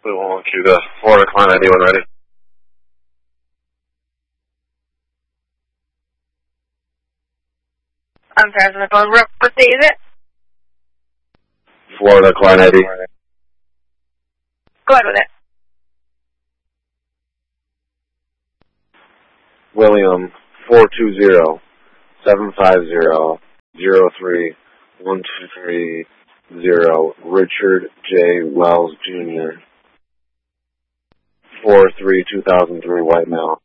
We won't cue the Florida client ID when ready. I'm sorry, on the phone. What state is it? Florida client ID. Go ahead with it. William 420-750-03123-0. Richard J. Wells Jr. 4/3/2003 white male.